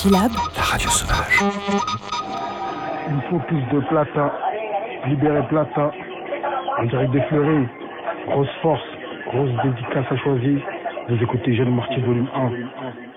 syllabes. La radio sauvage. Il faut plus de Plata. Libérer Plata. On dirait des fleuris. Grosse force. Grosse dédicace à choisir. Vous écoutez Jeune Martyr volume 1.